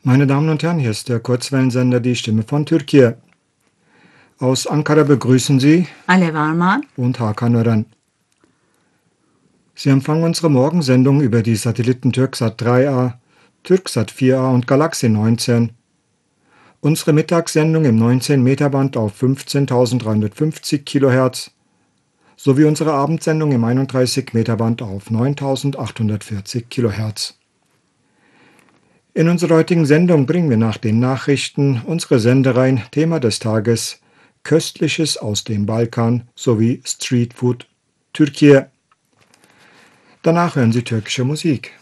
Meine Damen und Herren, hier ist der Kurzwellensender Die Stimme von Türkei. Aus Ankara begrüßen Sie Alev Arman und Hakan Ören. Sie empfangen unsere Morgensendung über die Satelliten Türksat 3A, Türksat 4A und Galaxy 19. Unsere Mittagssendung im 19-Meter-Band auf 15.350 kHz sowie unsere Abendsendung im 31-Meter-Band auf 9.840 kHz. In unserer heutigen Sendung bringen wir nach den Nachrichten unsere Sendereihen Thema des Tages, Köstliches aus dem Balkan sowie Streetfood Türkei. Danach hören Sie türkische Musik.